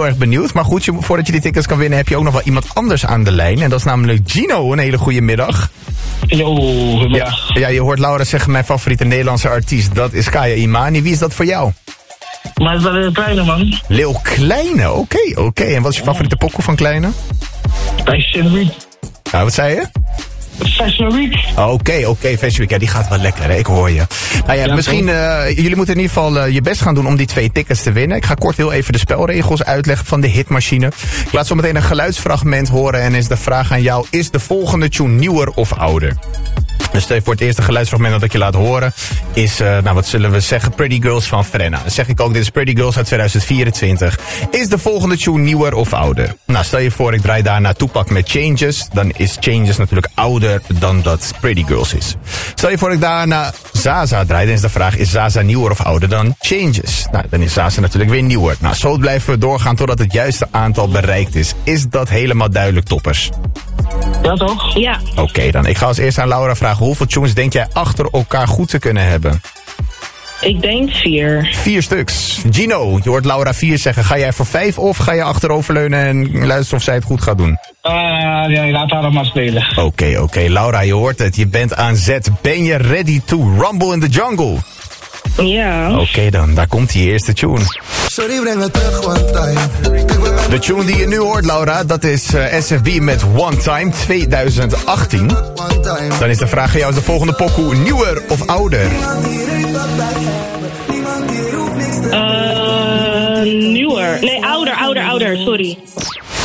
erg benieuwd. Maar goed, voordat je die tickets kan winnen heb je ook nog wel iemand anders aan de lijn. En dat is namelijk Gino. Een hele goede middag. Yo, goedemiddag. Ja, je hoort Laura zeggen, mijn favoriete Nederlandse artiest, dat is Kaya Imani. Wie is dat voor jou? Maar het is wel een kleine man. Lil Kleine, oké. En wat is je favoriete pokoe van Kleine? Fashion Week. Nou, wat zei je? Fashion Week. Oké, Fashion Week. Ja, die gaat wel lekker, hè? Ik hoor je. Nou ja, misschien, jullie moeten in ieder geval je best gaan doen om die 2 tickets te winnen. Ik ga kort heel even de spelregels uitleggen van de hitmachine. Ik laat zo meteen een geluidsfragment horen en is de vraag aan jou, is de volgende tune nieuwer of ouder? Dus voor het eerste geluidsfragment dat ik je laat horen is, wat zullen we zeggen, Pretty Girls van Frenna. Dan zeg ik ook, dit is Pretty Girls uit 2024. Is de volgende tune nieuwer of ouder? Nou, stel je voor, ik draai daarna Tupac met Changes. Dan is Changes natuurlijk ouder dan dat Pretty Girls is. Stel je voor, ik daarna Zaza draai, dan is de vraag, is Zaza nieuwer of ouder dan Changes? Nou, dan is Zaza natuurlijk weer nieuwer. Nou, zo blijven we doorgaan totdat het juiste aantal bereikt is. Is dat helemaal duidelijk, toppers? Ja, toch? Ja. Oké, dan. Ik ga als eerst aan Laura vragen, hoeveel tunes denk jij achter elkaar goed te kunnen hebben? Ik denk 4. 4 stuks. Gino, je hoort Laura 4 zeggen. Ga jij voor 5 of ga je achteroverleunen en luisteren of zij het goed gaat doen? Ja, laat haar nog maar spelen. Oké. Laura, je hoort het. Je bent aan zet. Ben je ready to rumble in the jungle? Ja. Oké dan, daar komt die eerste tune. Sorry, breng me terug one time. De tune die je nu hoort, Laura, dat is SFB met One Time 2018. Dan is de vraag aan jou, is de volgende pokoe nieuwer of ouder? Nieuwer. Nee, ouder, sorry.